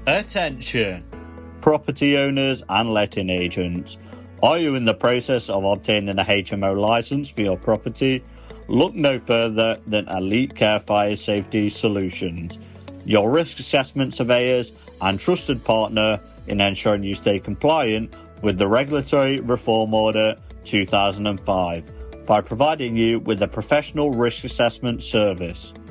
Attention! Property owners and letting agents. Are you in the process of obtaining a HMO license for your property? Look no further than Elite Care Fire Safety Solutions, your risk assessment surveyors and trusted partner in ensuring you stay compliant with the Regulatory Reform Order 2005 by providing you with a professional risk assessment service.